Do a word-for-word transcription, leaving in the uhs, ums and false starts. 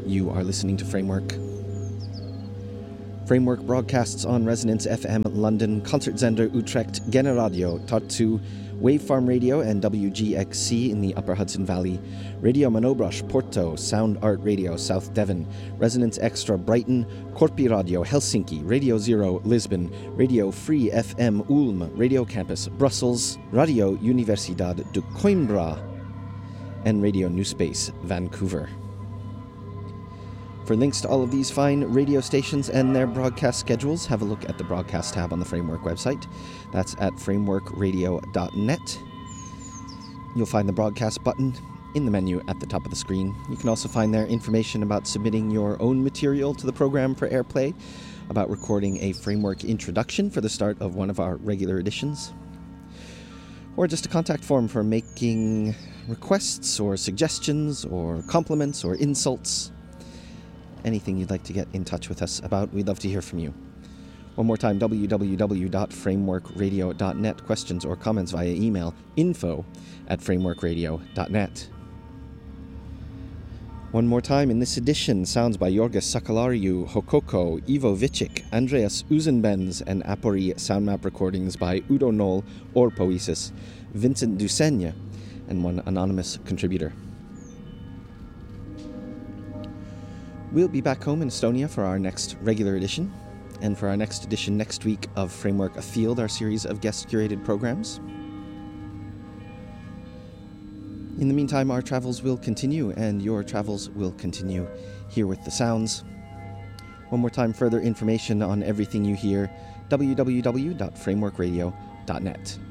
You are listening to Framework. Framework broadcasts on Resonance F M London, Concertzender Utrecht, Generadio Tartu, Wavefarm Radio and W G X C in the Upper Hudson Valley, Radio Manobrush Porto, Sound Art Radio South Devon, Resonance Extra Brighton, Corpi Radio Helsinki, Radio Zero Lisbon, Radio Free F M Ulm, Radio Campus Brussels, Radio Universidad de Coimbra, and Radio New Space Vancouver. For links to all of these fine radio stations and their broadcast schedules, have a look at the broadcast tab on the Framework website. That's at framework radio dot net. You'll find the broadcast button in the menu at the top of the screen. You can also find there information about submitting your own material to the program for airplay, about recording a Framework introduction for the start of one of our regular editions, or just a contact form for making requests or suggestions or compliments or insults. Anything you'd like to get in touch with us about, we'd love to hear from you. One more time, w w w dot framework radio dot net. Questions or comments via email, info at framework radio dot net. One more time, in this edition, sounds by Jorgis Sakalariu, Hokoko, Ivo Vicic, Andreas Uzenbenz, and Apori soundmap recordings by Udo Knoll, or Poesis, Vincent Duseigne, and one anonymous contributor. We'll be back home in Estonia for our next regular edition, and for our next edition next week of Framework Afield, our series of guest-curated programs. In the meantime, our travels will continue, and your travels will continue here with the sounds. One more time, further information on everything you hear, w w w dot framework radio dot net.